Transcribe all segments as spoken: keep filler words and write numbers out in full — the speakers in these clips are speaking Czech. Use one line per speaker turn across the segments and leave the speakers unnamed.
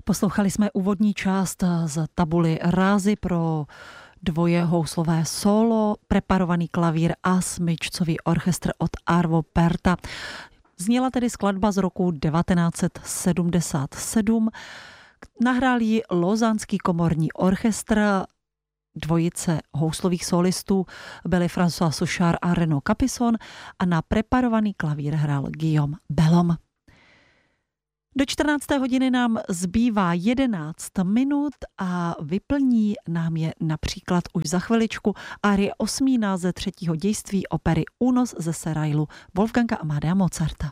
Poslouchali jsme úvodní část z tabuly Rázy pro dvoje houslové solo, preparovaný klavír a smyčcový orchestr od Arvo Pärta. Zněla tedy skladba z roku devatenáct set sedmdesát sedm. Nahrál ji Lausanský komorní orchestr. Dvojice houslových solistů byly François Souchard a Renaud Capisson a na preparovaný klavír hrál Guillaume Bellhomme. Do čtrnácté hodiny nám zbývá jedenáct minut a vyplní nám je například už za chviličku árie osmína ze třetího dějství opery Únos ze Serailu Wolfganga Amadea Mozarta.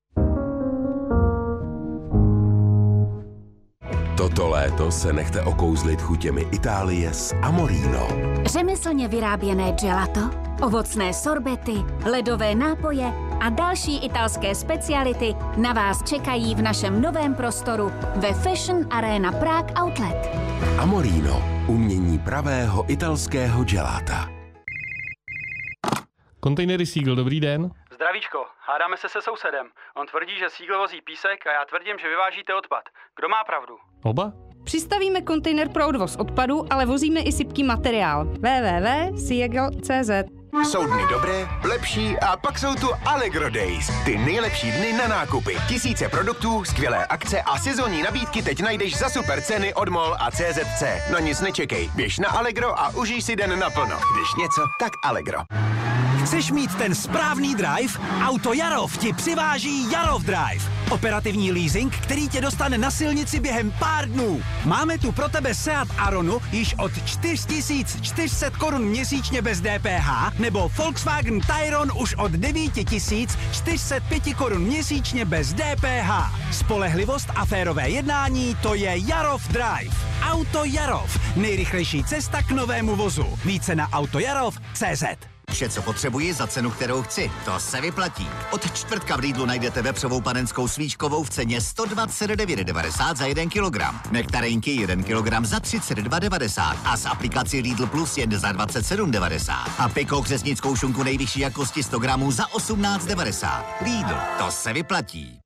Toto léto se nechte okouzlit chutěmi Itálie s Amorino.
Řemeslně vyráběné gelato, ovocné sorbety, ledové nápoje a další italské speciality na vás čekají v našem novém prostoru ve Fashion Arena Prague Outlet.
Amorino, umění pravého italského gelata.
Kontejnery Siegl, dobrý den.
Zdravíčko, hádáme se se sousedem. On tvrdí, že Siegl vozí písek a já tvrdím, že vyvážíte odpad. Kdo má pravdu?
Oba?
Přistavíme kontejner pro odvoz odpadu, ale vozíme i sypký materiál. w w w tečka siegl tečka c z.
Jsou dny dobré, lepší a pak jsou tu Allegro Days. Ty nejlepší dny na nákupy. Tisíce produktů, skvělé akce a sezónní nabídky teď najdeš za super ceny od MOL a C Z C. Na nic nečekej, běž na Allegro a užij si den naplno. Když něco, tak Allegro.
Chceš mít ten správný drive? Auto Jarov ti přiváží Jarov Drive. Operativní leasing, který tě dostane na silnici během pár dnů. Máme tu pro tebe Seat Aronu již od čtyři tisíce čtyři sta korun měsíčně bez D P H nebo Volkswagen Tayron už od devět tisíc čtyři sta pět korun měsíčně bez D P H. Spolehlivost a férové jednání, to je Jarov Drive. Auto Jarov. Nejrychlejší cesta k novému vozu. Více na autojarov tečka cé zet.
Vše, co potřebuji za cenu, kterou chci. To se vyplatí. Od čtvrtka v Lidlu najdete vepřovou panenskou svíčkovou v ceně sto dvacet devět devadesát za jeden kilogram. Nektarínky jeden kilogram za třicet dva devadesát a s aplikací Lidl Plus jen za dvacet sedm devadesát. A Piko křesnickou šunku nejvyšší jakosti sto gramů za osmnáct devadesát. Lidl, to se vyplatí.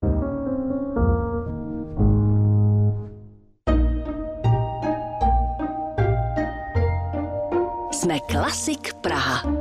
Jsme Klasik Praha.